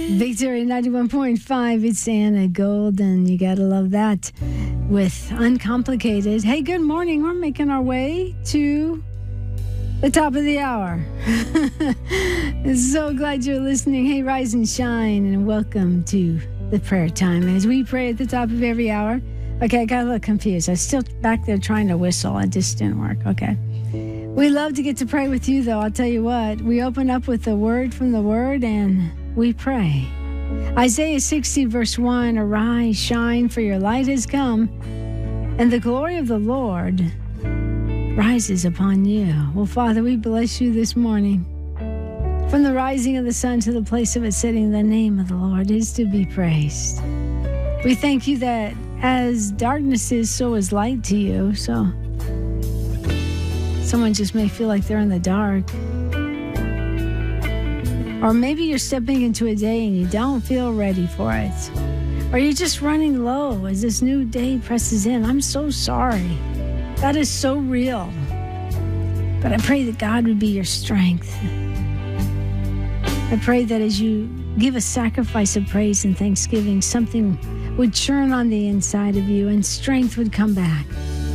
Victory 91.5, it's Anna Golden. You gotta love that with Uncomplicated. Hey, good morning. We're making our way to the top of the hour. So glad you're listening. Hey, rise and shine, and welcome to the prayer time. As we pray at the top of every hour. Okay, I got a little confused. I was still back there trying to whistle. It just didn't work. Okay. We love to get to pray with you, though. I'll tell you what. We open up with a word from the Word, and we pray. Isaiah 60, verse 1, arise, shine, for your light has come, and the glory of the Lord rises upon you. Well, Father, we bless you this morning. From the rising of the sun to the place of its setting, the name of the Lord is to be praised. We thank you that as darkness is, so is light to you. So someone just may feel like they're in the dark. Or maybe you're stepping into a day and you don't feel ready for it. Or you're just running low as this new day presses in. I'm so sorry. That is so real. But I pray that God would be your strength. I pray that as you give a sacrifice of praise and thanksgiving, something would churn on the inside of you and strength would come back.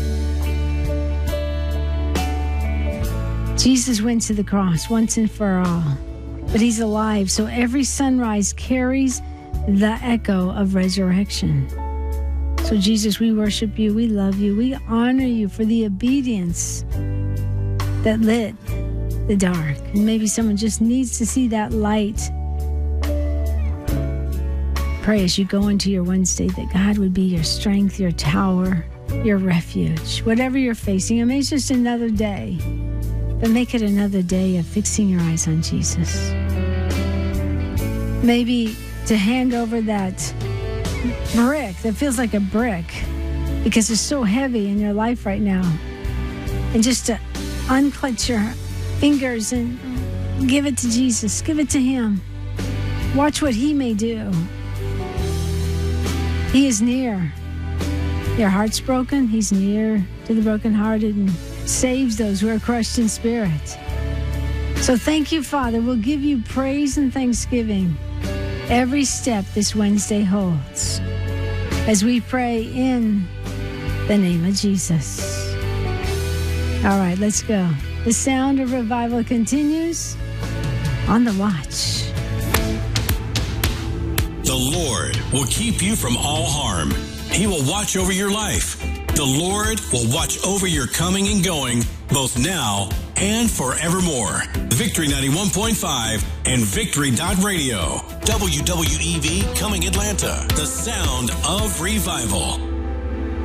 Jesus went to the cross once and for all. But he's alive, so every sunrise carries the echo of resurrection. So Jesus, we worship you, we love you, we honor you for the obedience that lit the dark. And maybe someone just needs to see that light. Pray as you go into your Wednesday that God would be your strength, your tower, your refuge. Whatever you're facing, I mean, it's just another day. But make it another day of fixing your eyes on Jesus. Maybe to hand over that brick that feels like a brick because it's so heavy in your life right now. And just to unclench your fingers and give it to Jesus. Give it to him. Watch what he may do. He is near. Your heart's broken. He's near to the brokenhearted and saves those who are crushed in spirit. So thank you, Father. We'll give you praise and thanksgiving every step this Wednesday holds as we pray in the name of Jesus. All right, let's go. The sound of revival continues on The Watch. The Lord will keep you from all harm. He will watch over your life. The Lord will watch over your coming and going, both now and forevermore. Victory 91.5 and Victory.radio. WWEV coming Atlanta. The sound of revival.